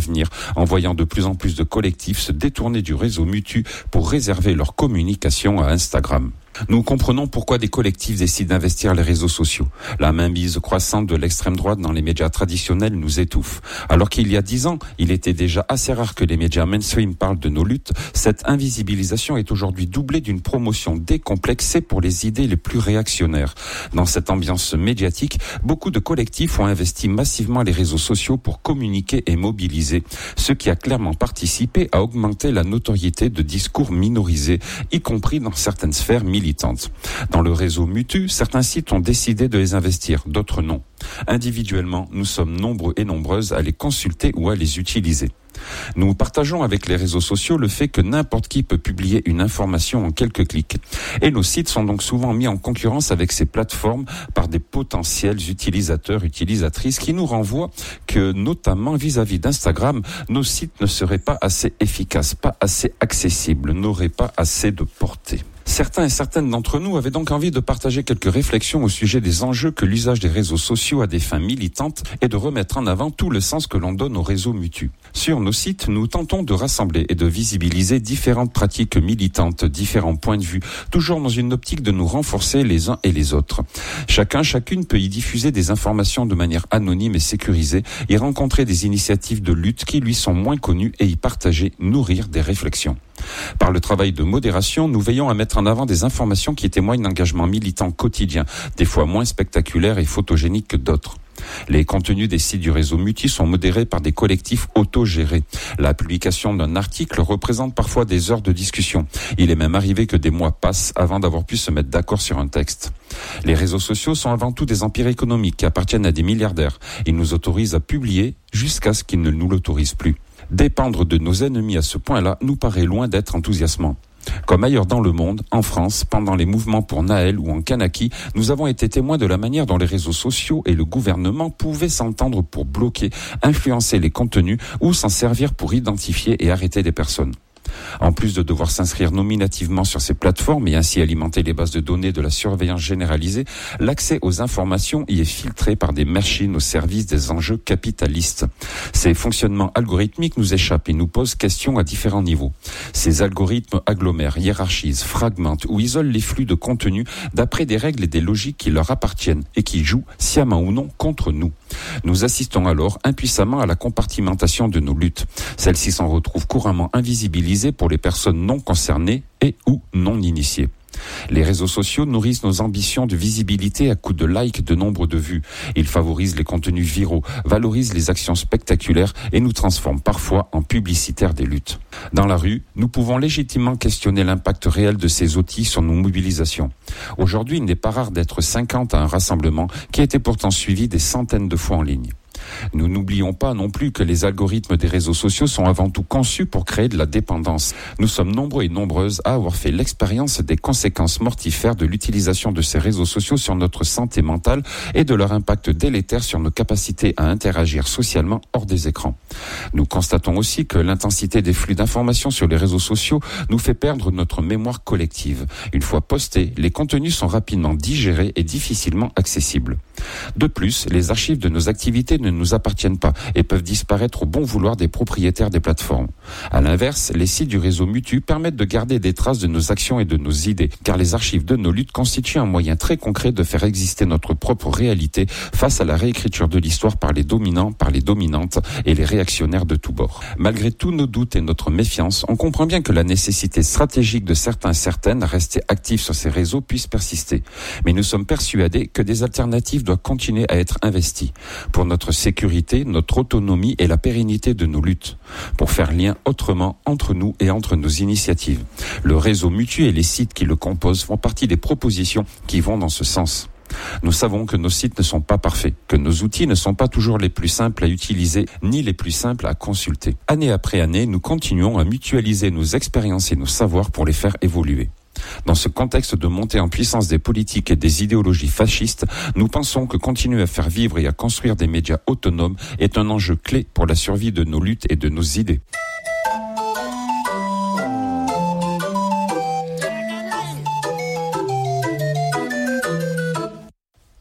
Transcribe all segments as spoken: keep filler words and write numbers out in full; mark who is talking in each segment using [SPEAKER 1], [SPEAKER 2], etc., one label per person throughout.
[SPEAKER 1] l'avenir, en voyant de plus en plus de collectifs se détourner du réseau Mutu pour réserver leur communication à Instagram. Nous comprenons pourquoi des collectifs décident d'investir les réseaux sociaux. La mainmise croissante de l'extrême droite dans les médias traditionnels nous étouffe. Alors qu'il y a dix ans, il était déjà assez rare que les médias mainstream parlent de nos luttes, cette invisibilisation est aujourd'hui doublée d'une promotion décomplexée pour les idées les plus réactionnaires. Dans cette ambiance médiatique, beaucoup de collectifs ont investi massivement les réseaux sociaux pour communiquer et mobiliser, ce qui a clairement participé à augmenter la notoriété de discours minorisés, y compris dans certaines sphères militantes. Dans le réseau Mutu, certains sites ont décidé de les investir, d'autres non. Individuellement, nous sommes nombreux et nombreuses à les consulter ou à les utiliser. Nous partageons avec les réseaux sociaux le fait que n'importe qui peut publier une information en quelques clics. Et nos sites sont donc souvent mis en concurrence avec ces plateformes par des potentiels utilisateurs, utilisatrices qui nous renvoient que, notamment vis-à-vis d'Instagram, nos sites ne seraient pas assez efficaces, pas assez accessibles, n'auraient pas assez de portée. Certains et certaines d'entre nous avaient donc envie de partager quelques réflexions au sujet des enjeux que l'usage des réseaux sociaux a des fins militantes et de remettre en avant tout le sens que l'on donne aux réseaux Mutu. Sur nos sites, nous tentons de rassembler et de visibiliser différentes pratiques militantes, différents points de vue, toujours dans une optique de nous renforcer les uns et les autres. Chacun, chacune peut y diffuser des informations de manière anonyme et sécurisée, y rencontrer des initiatives de lutte qui lui sont moins connues et y partager, nourrir des réflexions. Par le travail de modération, nous veillons à mettre en avant des informations qui témoignent d'engagement militant quotidien, des fois moins spectaculaires et photogéniques que d'autres. Les contenus des sites du réseau Mutu sont modérés par des collectifs autogérés. La publication d'un article représente parfois des heures de discussion. Il est même arrivé que des mois passent avant d'avoir pu se mettre d'accord sur un texte. Les réseaux sociaux sont avant tout des empires économiques qui appartiennent à des milliardaires. Ils nous autorisent à publier jusqu'à ce qu'ils ne nous l'autorisent plus. Dépendre de nos ennemis à ce point-là nous paraît loin d'être enthousiasmant. Comme ailleurs dans le monde, en France, pendant les mouvements pour Naël ou en Kanaki, nous avons été témoins de la manière dont les réseaux sociaux et le gouvernement pouvaient s'entendre pour bloquer, influencer les contenus ou s'en servir pour identifier et arrêter des personnes. En plus de devoir s'inscrire nominativement sur ces plateformes et ainsi alimenter les bases de données de la surveillance généralisée, l'accès aux informations y est filtré par des machines au service des enjeux capitalistes. Ces fonctionnements algorithmiques nous échappent et nous posent question à différents niveaux. Ces algorithmes agglomèrent, hiérarchisent, fragmentent ou isolent les flux de contenu d'après des règles et des logiques qui leur appartiennent et qui jouent, sciemment ou non, contre nous. Nous assistons alors impuissamment à la compartimentation de nos luttes. Celles-ci s'en retrouvent couramment invisibilisées pour les personnes non concernées et ou non initiées. Les réseaux sociaux nourrissent nos ambitions de visibilité à coups de likes, de nombre de vues. Ils favorisent les contenus viraux, valorisent les actions spectaculaires et nous transforment parfois en publicitaires des luttes. Dans la rue, nous pouvons légitimement questionner l'impact réel de ces outils sur nos mobilisations. Aujourd'hui, il n'est pas rare d'être cinquante à un rassemblement qui a été pourtant suivi des centaines de fois en ligne. Nous n'oublions pas non plus que les algorithmes des réseaux sociaux sont avant tout conçus pour créer de la dépendance. Nous sommes nombreux et nombreuses à avoir fait l'expérience des conséquences mortifères de l'utilisation de ces réseaux sociaux sur notre santé mentale et de leur impact délétère sur nos capacités à interagir socialement hors des écrans. Nous constatons aussi que l'intensité des flux d'informations sur les réseaux sociaux nous fait perdre notre mémoire collective. Une fois postés, les contenus sont rapidement digérés et difficilement accessibles. De plus, les archives de nos activités ne nous appartiennent pas et peuvent disparaître au bon vouloir des propriétaires des plateformes. À l'inverse, les sites du réseau Mutu permettent de garder des traces de nos actions et de nos idées, car les archives de nos luttes constituent un moyen très concret de faire exister notre propre réalité face à la réécriture de l'histoire par les dominants, par les dominantes et les réactionnaires de tous bords. Malgré tous nos doutes et notre méfiance, on comprend bien que la nécessité stratégique de certains et certaines à rester actifs sur ces réseaux puisse persister. Mais nous sommes persuadés que des alternatives doivent continuer à être investies pour notre sécurité, notre autonomie et la pérennité de nos luttes, pour faire lien autrement entre nous et entre nos initiatives. Le réseau Mutu et les sites qui le composent font partie des propositions qui vont dans ce sens. Nous savons que nos sites ne sont pas parfaits, que nos outils ne sont pas toujours les plus simples à utiliser, ni les plus simples à consulter. Année après année, nous continuons à mutualiser nos expériences et nos savoirs pour les faire évoluer. Dans ce contexte de montée en puissance des politiques et des idéologies fascistes, nous pensons que continuer à faire vivre et à construire des médias autonomes est un enjeu clé pour la survie de nos luttes et de nos idées.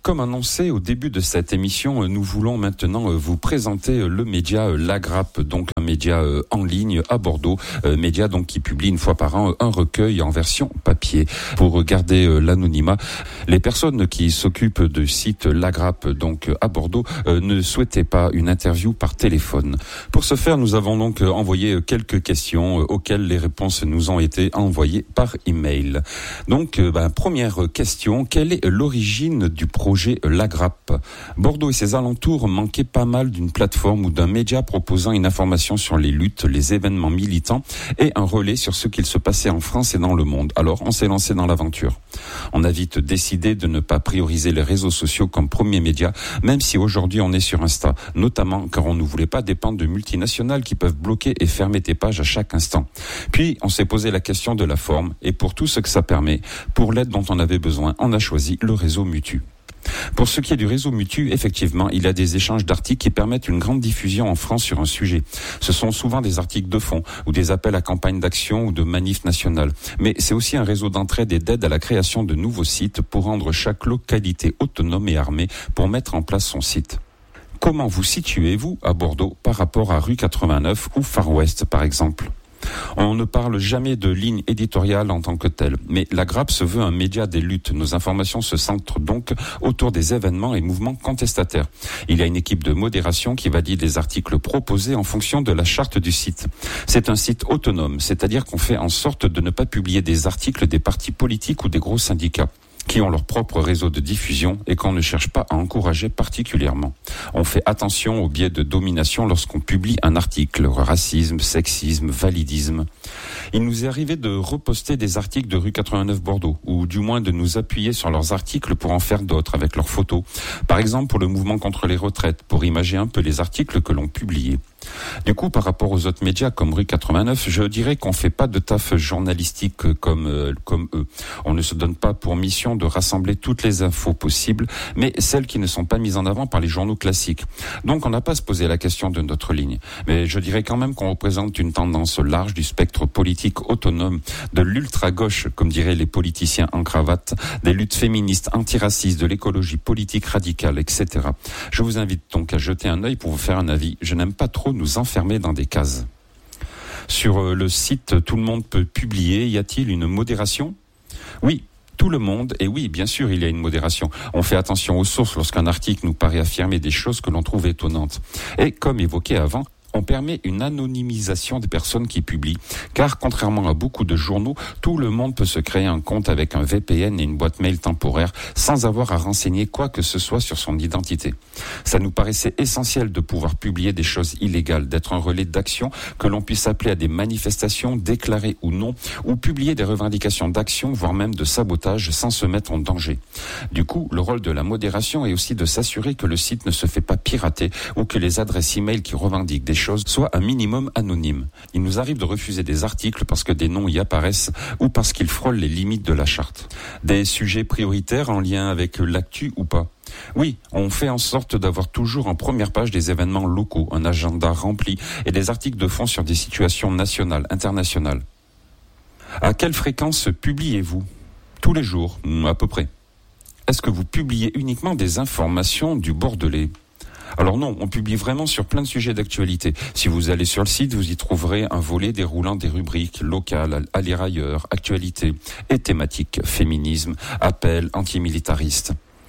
[SPEAKER 1] Comme annoncé au début de cette émission, nous voulons maintenant vous présenter le média L'Agrape, donc un média en ligne à Bordeaux, média donc qui publie une fois par an un recueil en version papier. Pour garder l'anonymat, les personnes qui s'occupent du site L'Agrape donc à Bordeaux ne souhaitaient pas une interview par téléphone. Pour ce faire, nous avons donc envoyé quelques questions auxquelles les réponses nous ont été envoyées par email. Donc, ben, première question, quelle est l'origine du projet L'Agrape? Bordeaux et ses alentours manquaient pas mal d'une plateforme ou d'un média proposant une information sur les luttes, les événements militants et un relais sur ce qu'il se passait en France et dans le monde. Alors, on s'est lancé dans l'aventure. On a vite décidé de ne pas prioriser les réseaux sociaux comme premier média, même si aujourd'hui on est sur Insta, notamment car on ne voulait pas dépendre de multinationales qui peuvent bloquer et fermer tes pages à chaque instant. Puis, on s'est posé la question de la forme et pour tout ce que ça permet, pour l'aide dont on avait besoin, on a choisi le réseau Mutu. Pour ce qui est du réseau Mutu, effectivement, il y a des échanges d'articles qui permettent une grande diffusion en France sur un sujet. Ce sont souvent des articles de fond ou des appels à campagne d'action ou de manifs nationales. Mais c'est aussi un réseau d'entraide et d'aide à la création de nouveaux sites pour rendre chaque localité autonome et armée pour mettre en place son site. Comment vous situez-vous à Bordeaux par rapport à rue quatre-vingt-neuf ou Far West par exemple ? On ne parle jamais de ligne éditoriale en tant que telle, mais L'Agrape se veut un média des luttes. Nos informations se centrent donc autour des événements et mouvements contestataires. Il y a une équipe de modération qui valide les articles proposés en fonction de la charte du site. C'est un site autonome, c'est-à-dire qu'on fait en sorte de ne pas publier des articles des partis politiques ou des gros syndicats qui ont leur propre réseau de diffusion et qu'on ne cherche pas à encourager particulièrement. On fait attention au biais de domination lorsqu'on publie un article, racisme, sexisme, validisme. Il nous est arrivé de reposter des articles de rue quatre-vingt-neuf Bordeaux, ou du moins de nous appuyer sur leurs articles pour en faire d'autres avec leurs photos. Par exemple pour le mouvement contre les retraites, pour imager un peu les articles que l'on publiait. Du coup, par rapport aux autres médias comme rue quatre-vingt-neuf, je dirais qu'on fait pas de taf journalistique comme euh, comme eux. On ne se donne pas pour mission de rassembler toutes les infos possibles, mais celles qui ne sont pas mises en avant par les journaux classiques. Donc, on n'a pas à se poser la question de notre ligne. Mais je dirais quand même qu'on représente une tendance large du spectre politique autonome, de l'ultra-gauche, comme diraient les politiciens en cravate, des luttes féministes, antiracistes, de l'écologie politique radicale, et cetera. Je vous invite donc à jeter un œil pour vous faire un avis. Je n'aime pas trop nous enfermer dans des cases. Sur le site, tout le monde peut publier. Y a-t-il une modération ? Oui. Tout le monde, et oui, bien sûr, il y a une modération. On fait attention aux sources lorsqu'un article nous paraît affirmer des choses que l'on trouve étonnantes. Et comme évoqué avant, on permet une anonymisation des personnes qui publient, car contrairement à beaucoup de journaux, tout le monde peut se créer un compte avec un V P N et une boîte mail temporaire sans avoir à renseigner quoi que ce soit sur son identité. Ça nous paraissait essentiel de pouvoir publier des choses illégales, d'être un relais d'action, que l'on puisse appeler à des manifestations, déclarées ou non, ou publier des revendications d'action, voire même de sabotage, sans se mettre en danger. Du coup, le rôle de la modération est aussi de s'assurer que le site ne se fait pas pirater ou que les adresses e-mail qui revendiquent des choses soit un minimum anonyme. Il nous arrive de refuser des articles parce que des noms y apparaissent ou parce qu'ils frôlent les limites de la charte. Des sujets prioritaires en lien avec l'actu ou pas? Oui, on fait en sorte d'avoir toujours en première page des événements locaux, un agenda rempli et des articles de fond sur des situations nationales, internationales. À quelle fréquence publiez-vous? Tous les jours, à peu près. Est-ce que vous publiez uniquement des informations du Bordelais? Alors non, on publie vraiment sur plein de sujets d'actualité. Si vous allez sur le site, vous y trouverez un volet déroulant des rubriques locales, à lire ailleurs, actualité et thématiques, féminisme, appel, antimilitariste.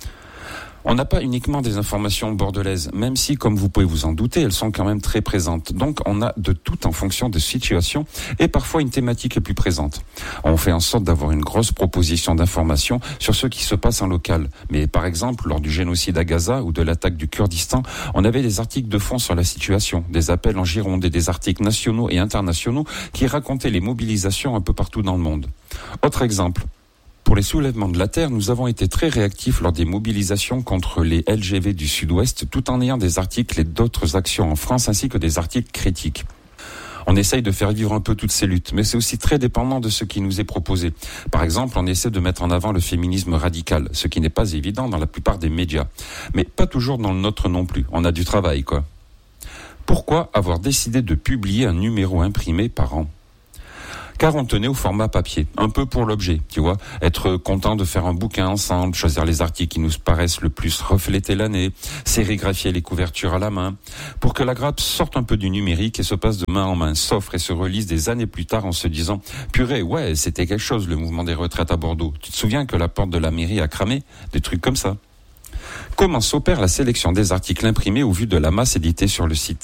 [SPEAKER 1] On n'a pas uniquement des informations bordelaises, même si, comme vous pouvez vous en douter, elles sont quand même très présentes. Donc, on a de tout en fonction de situations et parfois une thématique est plus présente. On fait en sorte d'avoir une grosse proposition d'informations sur ce qui se passe en local. Mais par exemple, lors du génocide à Gaza ou de l'attaque du Kurdistan, on avait des articles de fond sur la situation, des appels en Gironde et des articles nationaux et internationaux qui racontaient les mobilisations un peu partout dans le monde. Autre exemple. Pour les soulèvements de la Terre, nous avons été très réactifs lors des mobilisations contre les L G V du Sud-Ouest, tout en ayant des articles et d'autres actions en France, ainsi que des articles critiques. On essaye de faire vivre un peu toutes ces luttes, mais c'est aussi très dépendant de ce qui nous est proposé. Par exemple, on essaie de mettre en avant le féminisme radical, ce qui n'est pas évident dans la plupart des médias. Mais pas toujours dans le nôtre non plus. On a du travail, quoi. Pourquoi avoir décidé de publier un numéro imprimé par an ? car on tenait au format papier, un peu pour l'objet, tu vois, être content de faire un bouquin ensemble, choisir les articles qui nous paraissent le plus refléter l'année, sérigraphier les couvertures à la main, pour que la grappe sorte un peu du numérique et se passe de main en main, s'offre et se relise des années plus tard en se disant « Purée, ouais, c'était quelque chose le mouvement des retraites à Bordeaux. Tu te souviens que la porte de la mairie a cramé ?» Des trucs comme ça. Comment s'opère la sélection des articles imprimés au vu de la masse éditée sur le site ?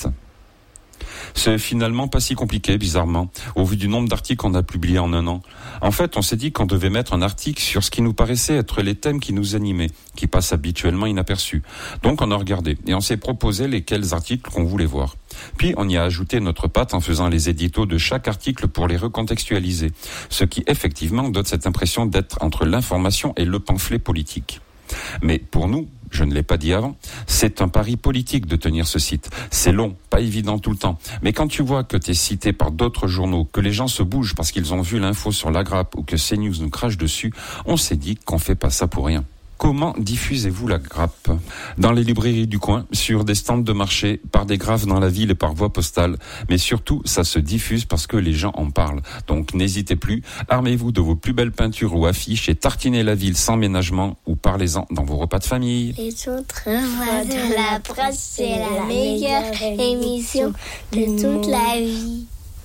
[SPEAKER 1] C'est finalement pas si compliqué, bizarrement, au vu du nombre d'articles qu'on a publiés en un an. En fait, on s'est dit qu'on devait mettre un article sur ce qui nous paraissait être les thèmes qui nous animaient, qui passent habituellement inaperçus. Donc on a regardé et on s'est proposé lesquels articles qu'on voulait voir. Puis on y a ajouté notre patte en faisant les éditos de chaque article pour les recontextualiser, ce qui effectivement donne cette impression d'être entre l'information et le pamphlet politique. Mais pour nous, je ne l'ai pas dit avant, c'est un pari politique de tenir ce site. C'est long, pas évident tout le temps. Mais quand tu vois que tu es cité par d'autres journaux, que les gens se bougent parce qu'ils ont vu l'info sur la grappe ou que CNews nous crache dessus, on s'est dit qu'on fait pas ça pour rien. Comment diffusez-vous la grappe ? Dans les librairies du coin, sur des stands de marché, par des graphes dans la ville et par voie postale. Mais surtout, ça se diffuse parce que les gens en parlent. Donc n'hésitez plus, armez-vous de vos plus belles peintures ou affiches et tartinez la ville sans ménagement ou parlez-en dans vos repas de famille.
[SPEAKER 2] Les autres voix de la presse, c'est la meilleure émission de toute la vie.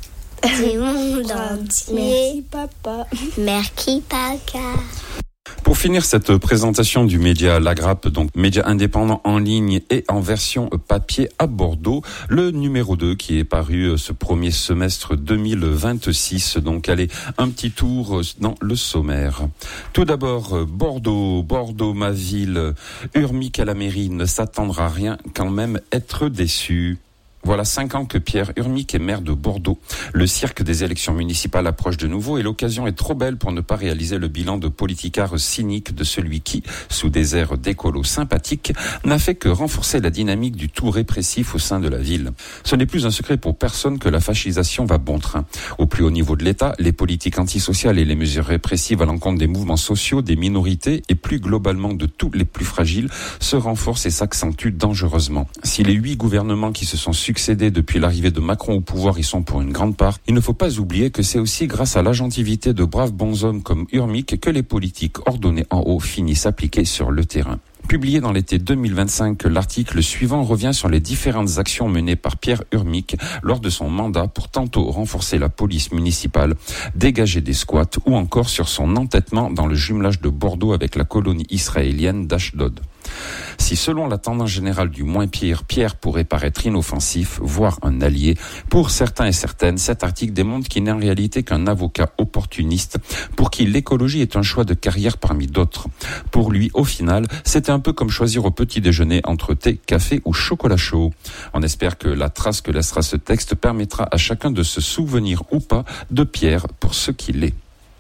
[SPEAKER 2] Du monde entier.
[SPEAKER 3] Merci papa.
[SPEAKER 2] Merci papa.
[SPEAKER 1] Pour finir cette présentation du média La Grappe, donc média indépendant en ligne et en version papier à Bordeaux, le numéro deux qui est paru ce premier semestre deux mille vingt-six. Donc allez, un petit tour dans le sommaire. Tout d'abord, Bordeaux, Bordeaux ma ville, Urmic à la mairie, ne s'attendre à rien, quand même être déçu. Voilà cinq ans que Pierre Urmic est maire de Bordeaux. Le cirque des élections municipales approche de nouveau et l'occasion est trop belle pour ne pas réaliser le bilan de politicard cynique de celui qui, sous des airs d'écolo sympathiques, n'a fait que renforcer la dynamique du tout répressif au sein de la ville. Ce n'est plus un secret pour personne que la fascisation va bon train. Au plus haut niveau de l'État, les politiques antisociales et les mesures répressives à l'encontre des mouvements sociaux, des minorités et plus globalement de tous les plus fragiles se renforcent et s'accentuent dangereusement. Si les huit gouvernements qui se sont succédés depuis l'arrivée de Macron au pouvoir y sont pour une grande part, il ne faut pas oublier que c'est aussi grâce à l'agentivité de braves bonshommes comme Urmic que les politiques ordonnées en haut finissent appliquées sur le terrain. Publié dans l'été deux mille vingt-cinq, l'article suivant revient sur les différentes actions menées par Pierre Urmic lors de son mandat pour tantôt renforcer la police municipale, dégager des squats ou encore sur son entêtement dans le jumelage de Bordeaux avec la colonie israélienne d'Ashdod. Si selon la tendance générale du moins pire, Pierre pourrait paraître inoffensif, voire un allié, pour certains et certaines, cet article démontre qu'il n'est en réalité qu'un avocat opportuniste pour qui l'écologie est un choix de carrière parmi d'autres. Pour lui, au final, c'était un peu comme choisir au petit déjeuner entre thé, café ou chocolat chaud. On espère que la trace que laissera ce texte permettra à chacun de se souvenir ou pas de Pierre pour ce qu'il est.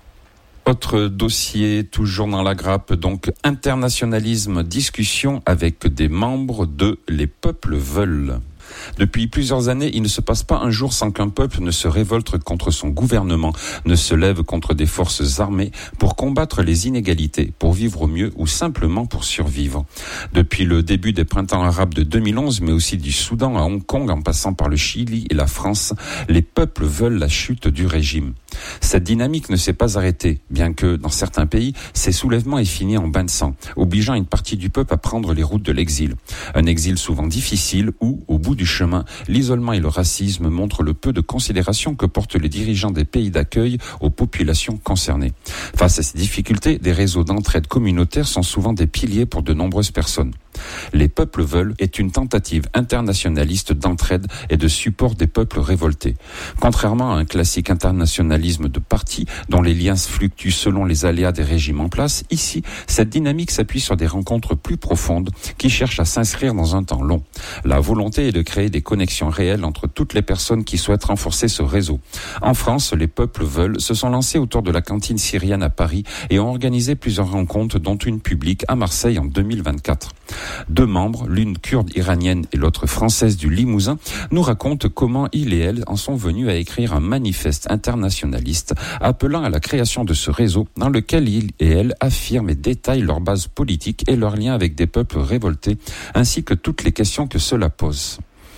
[SPEAKER 1] Autre dossier, toujours dans la grappe, donc internationalisme, discussion avec des membres de Les Peuples Veulent. Depuis plusieurs années, il ne se passe pas un jour sans qu'un peuple ne se révolte contre son gouvernement, ne se lève contre des forces armées pour combattre les inégalités, pour vivre au mieux ou simplement pour survivre. Depuis le début des printemps arabes de deux mille onze, mais aussi du Soudan à Hong Kong, en passant par le Chili et la France, les peuples veulent la chute du régime. Cette dynamique ne s'est pas arrêtée, bien que, dans certains pays, ces soulèvements aient fini en bain de sang, obligeant une partie du peuple à prendre les routes de l'exil. Un exil souvent difficile où, au bout du chemin, l'isolement et le racisme montrent le peu de considération que portent les dirigeants des pays d'accueil aux populations concernées. Face à ces difficultés, des réseaux d'entraide communautaire sont souvent des piliers pour de nombreuses personnes. Les Peuples Veulent est une tentative internationaliste d'entraide et de support des peuples révoltés. Contrairement à un classique internationalisme de parti dont les liens fluctuent selon les aléas des régimes en place, ici, cette dynamique s'appuie sur des rencontres plus profondes qui cherchent à s'inscrire dans un temps long. La volonté est de créer des connexions réelles entre toutes les personnes qui souhaitent renforcer ce réseau. En France, les Peuples Veulent se sont lancés autour de la cantine syrienne à Paris et ont organisé plusieurs rencontres, dont une publique à Marseille en deux mille vingt-quatre. Deux membres, l'une kurde iranienne et l'autre française du Limousin, nous racontent comment ils et elles en sont venus à écrire un manifeste internationaliste appelant à la création de ce réseau dans lequel ils et elles affirment et détaillent leur base politique et leurs liens avec des peuples révoltés, ainsi que toutes les questions que cela pose.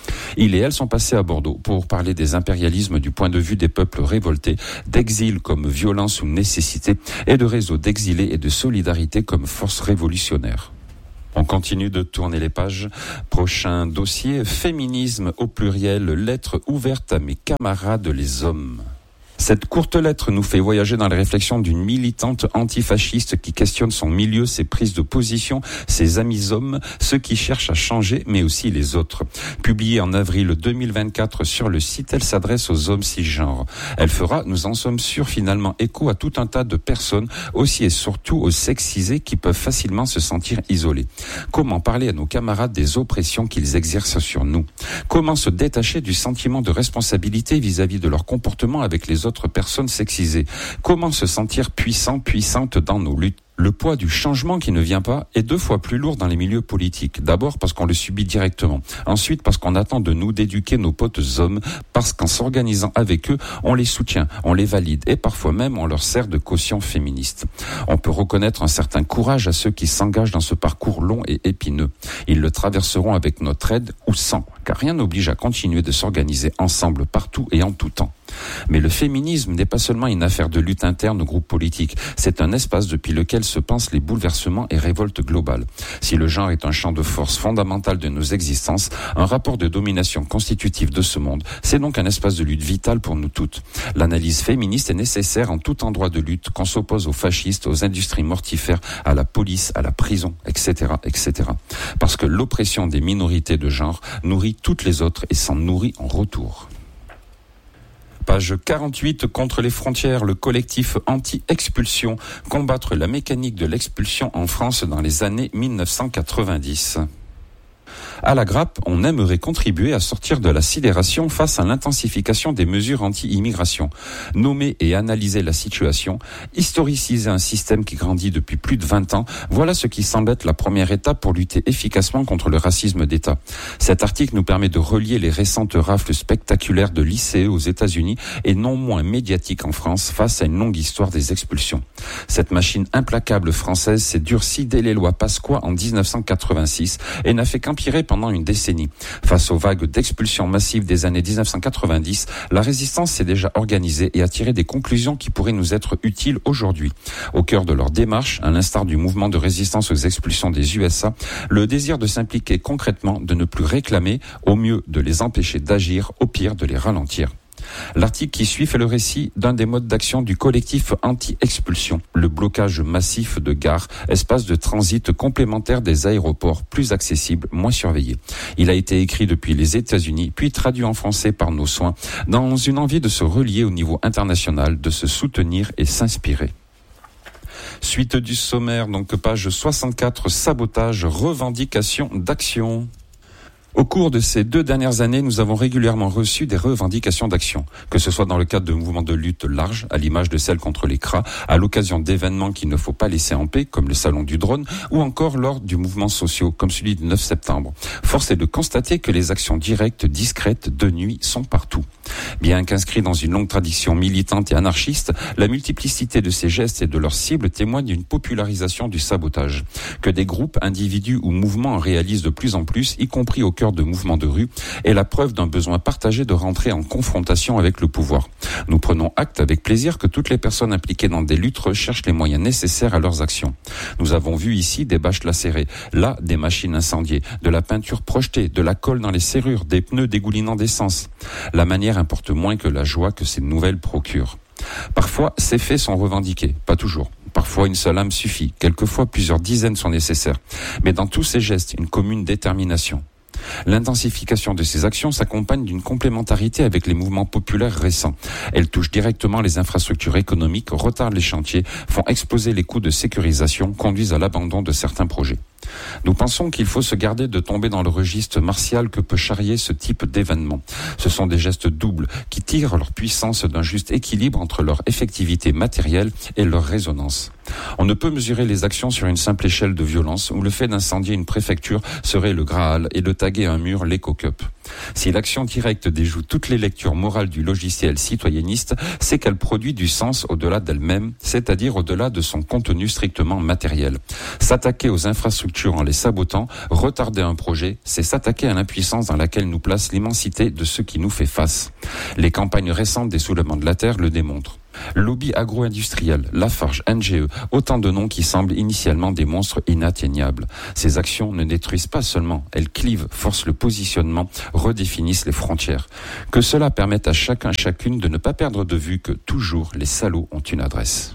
[SPEAKER 1] Il et elle sont passés à Bordeaux pour parler des impérialismes du point de vue des peuples révoltés, d'exil comme violence ou nécessité, et de réseaux d'exilés et de solidarité comme force révolutionnaire. On continue de tourner les pages. Prochain dossier, féminisme au pluriel, lettre ouverte à mes camarades les hommes. Cette courte lettre nous fait voyager dans les réflexions d'une militante antifasciste qui questionne son milieu, ses prises de position, ses amis hommes, ceux qui cherchent à changer, mais aussi les autres. Publiée en avril deux mille vingt-quatre sur le site, elle s'adresse aux hommes cisgenres. Elle fera, nous en sommes sûrs, finalement écho à tout un tas de personnes, aussi et surtout aux sexisés qui peuvent facilement se sentir isolés. Comment parler à nos camarades des oppressions qu'ils exercent sur nous? Comment se détacher du sentiment de responsabilité vis-à-vis de leur comportement avec les autres autres personnes sexisées. Comment se sentir puissant, puissante dans nos luttes? Le poids du changement qui ne vient pas est deux fois plus lourd dans les milieux politiques. D'abord parce qu'on le subit directement. Ensuite parce qu'on attend de nous d'éduquer nos potes hommes, parce qu'en s'organisant avec eux, on les soutient, on les valide et parfois même on leur sert de caution féministe. On peut reconnaître un certain courage à ceux qui s'engagent dans ce parcours long et épineux. Ils le traverseront avec notre aide ou sans, car rien n'oblige à continuer de s'organiser ensemble partout et en tout temps. Mais le féminisme n'est pas seulement une affaire de lutte interne au groupe politique, c'est un espace depuis lequel se pensent les bouleversements et révoltes globales. Si le genre est un champ de force fondamental de nos existences, un rapport de domination constitutif de ce monde, c'est donc un espace de lutte vital pour nous toutes. L'analyse féministe est nécessaire en tout endroit de lutte, qu'on s'oppose aux fascistes, aux industries mortifères, à la police, à la prison, et cetera, et cetera. Parce que l'oppression des minorités de genre nourrit toutes les autres et s'en nourrit en retour. Page quarante-huit, contre les frontières, le collectif anti-expulsion, combattre la mécanique de l'expulsion en France dans les années mille neuf cent quatre-vingt-dix. À la Grappe, on aimerait contribuer à sortir de la sidération face à l'intensification des mesures anti-immigration. Nommer et analyser la situation, historiciser un système qui grandit depuis plus de vingt ans, voilà ce qui semble être la première étape pour lutter efficacement contre le racisme d'État. Cet article nous permet de relier les récentes rafles spectaculaires de lycées aux États-Unis et non moins médiatiques en France face à une longue histoire des expulsions. Cette machine implacable française s'est durcie dès les lois Pasqua en dix-neuf cent quatre-vingt-six et n'a fait qu'empirer pendant une décennie. Face aux vagues d'expulsions massives des années dix-neuf cent quatre-vingt-dix, la résistance s'est déjà organisée et a tiré des conclusions qui pourraient nous être utiles aujourd'hui. Au cœur de leur démarche, à l'instar du mouvement de résistance aux expulsions des U S A, le désir de s'impliquer concrètement, de ne plus réclamer, au mieux de les empêcher d'agir, au pire de les ralentir. L'article qui suit fait le récit d'un des modes d'action du collectif anti-expulsion, le blocage massif de gares, espaces de transit complémentaires des aéroports, plus accessibles, moins surveillés. Il a été écrit depuis les États-Unis, puis traduit en français par nos soins, dans une envie de se relier au niveau international, de se soutenir et s'inspirer. Suite du sommaire, donc page soixante-quatre, sabotage, revendication d'action. Au cours de ces deux dernières années, nous avons régulièrement reçu des revendications d'action, que ce soit dans le cadre de mouvements de lutte larges, à l'image de celles contre les C R A, à l'occasion d'événements qu'il ne faut pas laisser en paix, comme le salon du drone, ou encore lors du mouvement social, comme celui du neuf septembre. Force est de constater que les actions directes, discrètes, de nuit, sont partout. Bien qu'inscrits dans une longue tradition militante et anarchiste, la multiplicité de ces gestes et de leurs cibles témoigne d'une popularisation du sabotage, que des groupes, individus ou mouvements en réalisent de plus en plus, y compris au cœur de mouvements de rue, est la preuve d'un besoin partagé de rentrer en confrontation avec le pouvoir. Nous prenons acte avec plaisir que toutes les personnes impliquées dans des luttes recherchent les moyens nécessaires à leurs actions. Nous avons vu ici des bâches lacérées, là des machines incendiées, de la peinture projetée, de la colle dans les serrures, des pneus dégoulinant d'essence. La manière importe moins que la joie que ces nouvelles procurent. Parfois, ces faits sont revendiqués, pas toujours. Parfois, une seule âme suffit, quelquefois plusieurs dizaines sont nécessaires. Mais dans tous ces gestes, une commune détermination. L'intensification de ces actions s'accompagne d'une complémentarité avec les mouvements populaires récents. Elles touchent directement les infrastructures économiques, retardent les chantiers, font exploser les coûts de sécurisation, conduisent à l'abandon de certains projets. Nous pensons qu'il faut se garder de tomber dans le registre martial que peut charrier ce type d'événement. Ce sont des gestes doubles qui tirent leur puissance d'un juste équilibre entre leur effectivité matérielle et leur résonance. On ne peut mesurer les actions sur une simple échelle de violence où le fait d'incendier une préfecture serait le Graal et de taguer un mur l'éco-cup. Si l'action directe déjoue toutes les lectures morales du logiciel citoyenniste, c'est qu'elle produit du sens au-delà d'elle-même, c'est-à-dire au-delà de son contenu strictement matériel. S'attaquer aux infrastructures structures en les sabotant. Retarder un projet, c'est s'attaquer à l'impuissance dans laquelle nous place l'immensité de ce qui nous fait face. Les campagnes récentes des soulèvements de la Terre le démontrent. Lobby agro-industriel, Lafarge, N G E, autant de noms qui semblent initialement des monstres inatteignables. Ces actions ne détruisent pas seulement, elles clivent, forcent le positionnement, redéfinissent les frontières. Que cela permette à chacun, chacune de ne pas perdre de vue que toujours les salauds ont une adresse.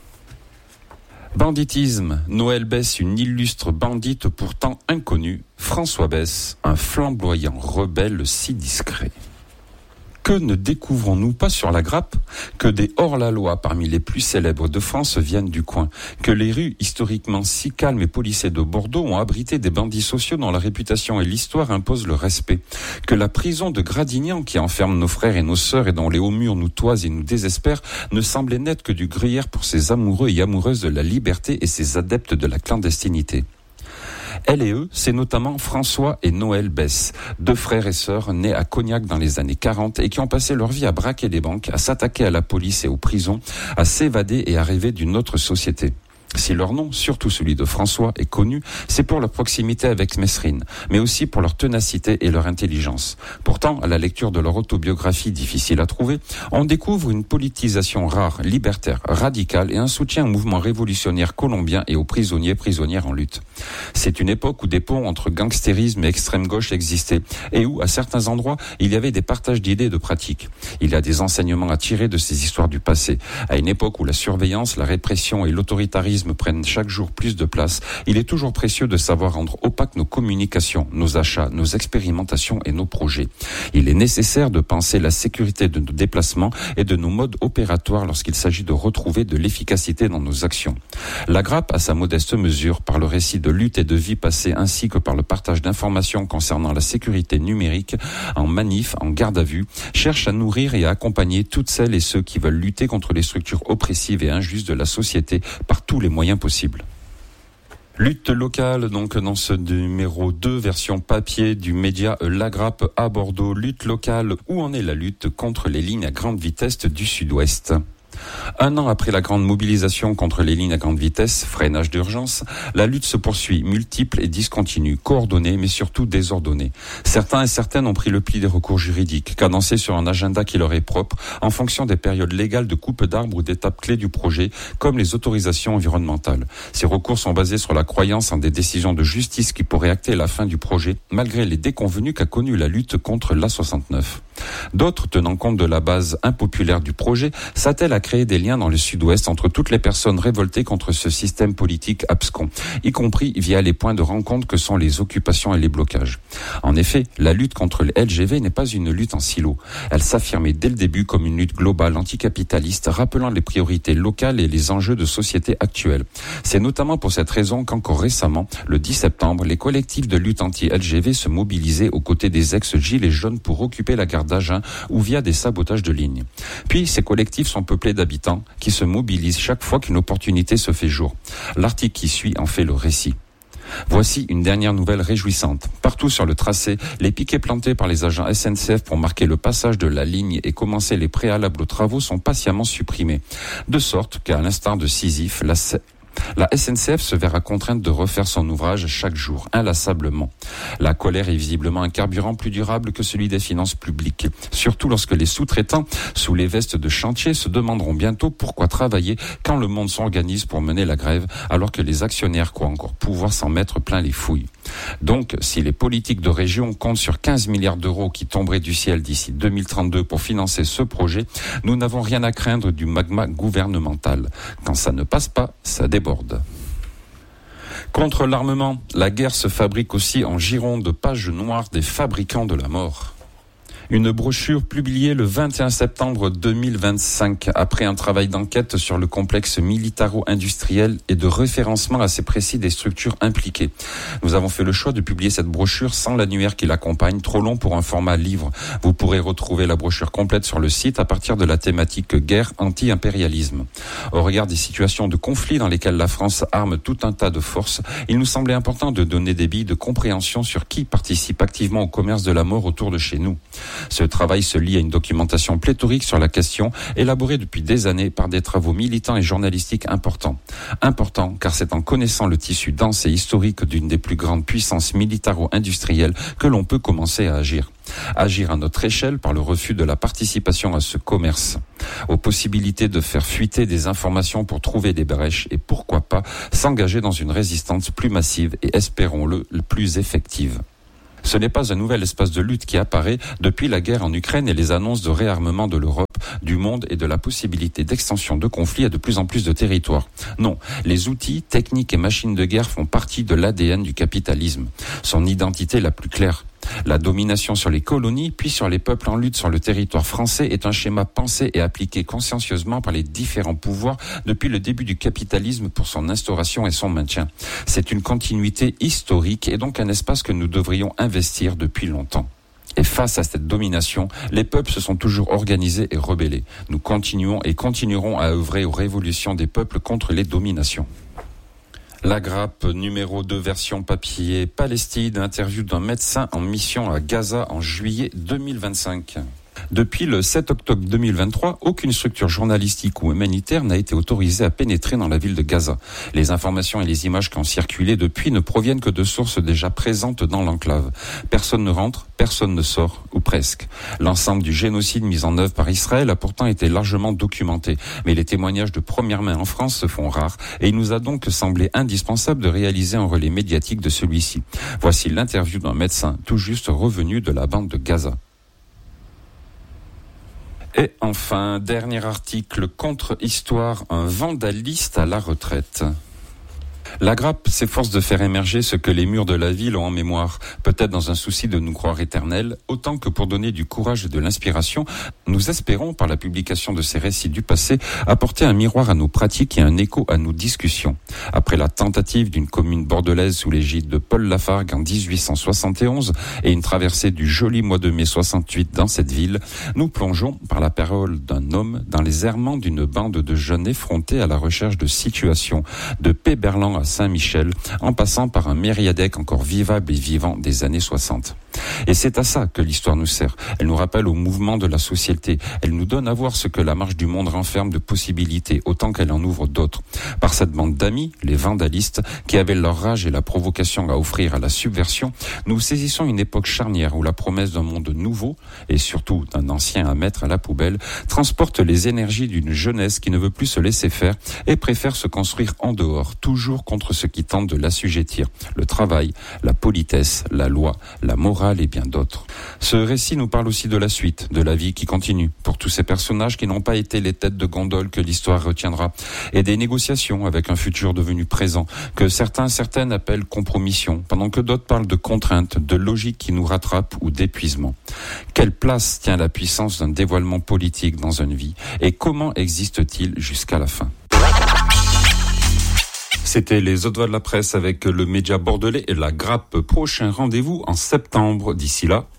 [SPEAKER 1] Banditisme, Noël Besse, une illustre bandite pourtant inconnue. François Besse, un flamboyant rebelle si discret. Que ne découvrons-nous pas sur la grappe? Que des hors-la-loi parmi les plus célèbres de France viennent du coin. Que les rues, historiquement si calmes et policées de Bordeaux, ont abrité des bandits sociaux dont la réputation et l'histoire imposent le respect. Que la prison de Gradignan, qui enferme nos frères et nos sœurs et dont les hauts murs nous toisent et nous désespèrent, ne semblait n'être que du gruyère pour ces amoureux et amoureuses de la liberté et ces adeptes de la clandestinité. Elle et eux, c'est notamment François et Noël Besse, deux frères et sœurs nés à Cognac dans les années quarante et qui ont passé leur vie à braquer des banques, à s'attaquer à la police et aux prisons, à s'évader et à rêver d'une autre société. Si leur nom, surtout celui de François, est connu, c'est pour leur proximité avec Mesrine, mais aussi pour leur ténacité et leur intelligence. Pourtant, à la lecture de leur autobiographie difficile à trouver, on découvre une politisation rare, libertaire, radicale et un soutien au mouvement révolutionnaire colombien et aux prisonniers prisonnières en lutte. C'est une époque où des ponts entre gangstérisme et extrême gauche existaient et où, à certains endroits, il y avait des partages d'idées et de pratiques. Il y a des enseignements à tirer de ces histoires du passé. À une époque où la surveillance, la répression et l'autoritarisme prennent chaque jour plus de place, il est toujours précieux de savoir rendre opaques nos communications, nos achats, nos expérimentations et nos projets. Il est nécessaire de penser la sécurité de nos déplacements et de nos modes opératoires lorsqu'il s'agit de retrouver de l'efficacité dans nos actions. La grappe, à sa modeste mesure, par le récit de lutte et de vie passée ainsi que par le partage d'informations concernant la sécurité numérique, en manif, en garde à vue, cherche à nourrir et à accompagner toutes celles et ceux qui veulent lutter contre les structures oppressives et injustes de la société par tous les moyens possibles. Lutte locale, donc, dans ce numéro deux, version papier du média La Grappe à Bordeaux. Lutte locale, où en est la lutte contre les lignes à grande vitesse du Sud-Ouest? Un an après la grande mobilisation contre les lignes à grande vitesse, freinage d'urgence, la lutte se poursuit, multiple et discontinue, coordonnée mais surtout désordonnée. Certains et certaines ont pris le pli des recours juridiques, cadencés sur un agenda qui leur est propre, en fonction des périodes légales de coupe d'arbres ou d'étapes clés du projet, comme les autorisations environnementales. Ces recours sont basés sur la croyance en des décisions de justice qui pourraient acter la fin du projet, malgré les déconvenues qu'a connu la lutte contre l'A soixante-neuf. D'autres, tenant compte de la base impopulaire du projet, s'attellent à créer des liens dans le Sud-Ouest entre toutes les personnes révoltées contre ce système politique abscon, y compris via les points de rencontre que sont les occupations et les blocages. En effet, la lutte contre le L G V n'est pas une lutte en silo. Elle s'affirmait dès le début comme une lutte globale anticapitaliste, rappelant les priorités locales et les enjeux de société actuels. C'est notamment pour cette raison qu'encore récemment, le dix septembre, les collectifs de lutte anti-L G V se mobilisaient aux côtés des ex-gilets jaunes pour occuper la gare d'Agen ou via des sabotages de lignes. Puis, ces collectifs sont peuplés d'habitants qui se mobilisent chaque fois qu'une opportunité se fait jour. L'article qui suit en fait le récit. Voici une dernière nouvelle réjouissante. Partout sur le tracé, les piquets plantés par les agents S N C F pour marquer le passage de la ligne et commencer les préalables aux travaux sont patiemment supprimés. De sorte qu'à l'instar de Sisyphe, la La S N C F se verra contrainte de refaire son ouvrage chaque jour, inlassablement. La colère est visiblement un carburant plus durable que celui des finances publiques, surtout lorsque les sous-traitants, sous les vestes de chantier, se demanderont bientôt pourquoi travailler quand le monde s'organise pour mener la grève, alors que les actionnaires croient encore pouvoir s'en mettre plein les fouilles. Donc, si les politiques de région comptent sur quinze milliards d'euros qui tomberaient du ciel d'ici deux mille trente-deux pour financer ce projet, nous n'avons rien à craindre du magma gouvernemental. Quand ça ne passe pas, ça déborde. Contre l'armement, la guerre se fabrique aussi en gironde, page noire des fabricants de la mort. Une brochure publiée le vingt et un septembre deux mille vingt-cinq, après un travail d'enquête sur le complexe militaro-industriel et de référencement assez précis des structures impliquées. Nous avons fait le choix de publier cette brochure sans l'annuaire qui l'accompagne, trop long pour un format livre. Vous pourrez retrouver la brochure complète sur le site à partir de la thématique guerre anti-impérialisme. Au regard des situations de conflit dans lesquelles la France arme tout un tas de forces, il nous semblait important de donner des billes de compréhension sur qui participe activement au commerce de la mort autour de chez nous. Ce travail se lie à une documentation pléthorique sur la question, élaborée depuis des années par des travaux militants et journalistiques importants. Importants car c'est en connaissant le tissu dense et historique d'une des plus grandes puissances militaro-industrielles que l'on peut commencer à agir. Agir à notre échelle par le refus de la participation à ce commerce, aux possibilités de faire fuiter des informations pour trouver des brèches et pourquoi pas s'engager dans une résistance plus massive et espérons-le plus effective. Ce n'est pas un nouvel espace de lutte qui apparaît depuis la guerre en Ukraine et les annonces de réarmement de l'Europe, du monde et de la possibilité d'extension de conflits à de plus en plus de territoires. Non, les outils, techniques et machines de guerre font partie de l'A D N du capitalisme, son identité la plus claire. La domination sur les colonies, puis sur les peuples en lutte sur le territoire français est un schéma pensé et appliqué consciencieusement par les différents pouvoirs depuis le début du capitalisme pour son instauration et son maintien. C'est une continuité historique et donc un espace que nous devrions investir depuis longtemps. Et face à cette domination, les peuples se sont toujours organisés et rebellés. Nous continuons et continuerons à œuvrer aux révolutions des peuples contre les dominations. La grappe numéro deux version papier Palestine, interview d'un médecin en mission à Gaza en juillet deux mille vingt-cinq. Depuis le sept octobre deux mille vingt-trois, aucune structure journalistique ou humanitaire n'a été autorisée à pénétrer dans la ville de Gaza. Les informations et les images qui ont circulé depuis ne proviennent que de sources déjà présentes dans l'enclave. Personne ne rentre, personne ne sort, ou presque. L'ensemble du génocide mis en œuvre par Israël a pourtant été largement documenté, mais les témoignages de première main en France se font rares et il nous a donc semblé indispensable de réaliser un relais médiatique de celui-ci. Voici l'interview d'un médecin tout juste revenu de la bande de Gaza. Et enfin, dernier article, contre-histoire, un vandaliste à la retraite. La grappe s'efforce de faire émerger ce que les murs de la ville ont en mémoire, peut-être dans un souci de nous croire éternels, autant que pour donner du courage et de l'inspiration. Nous espérons, par la publication de ces récits du passé, apporter un miroir à nos pratiques et un écho à nos discussions. Après la tentative d'une commune bordelaise sous l'égide de Paul Lafargue en dix-huit cent soixante et onze et une traversée du joli mois de mai soixante-huit dans cette ville, nous plongeons, par la parole d'un homme, dans les errements d'une bande de jeunes effrontés à la recherche de situations, de Péberlan à Saint-Michel, en passant par un Mériadec encore vivable et vivant des années soixante. Et c'est à ça que l'histoire nous sert. Elle nous rappelle au mouvement de la société. Elle nous donne à voir ce que la marche du monde renferme de possibilités, autant qu'elle en ouvre d'autres. Par cette bande d'amis, les vandalistes, qui avaient leur rage et la provocation à offrir à la subversion, nous saisissons une époque charnière où la promesse d'un monde nouveau, et surtout d'un ancien à mettre à la poubelle, transporte les énergies d'une jeunesse qui ne veut plus se laisser faire et préfère se construire en dehors, toujours contre ce qui tente de l'assujettir, le travail, la politesse, la loi, la morale et bien d'autres. Ce récit nous parle aussi de la suite, de la vie qui continue, pour tous ces personnages qui n'ont pas été les têtes de gondole que l'histoire retiendra, et des négociations avec un futur devenu présent, que certains, certaines appellent compromission, pendant que d'autres parlent de contraintes, de logique qui nous rattrape ou d'épuisement. Quelle place tient la puissance d'un dévoilement politique dans une vie, et comment existe-t-il jusqu'à la fin ? C'était les Autres Voix de la Presse avec le média bordelais et la grappe. Prochain rendez-vous en septembre. D'ici là,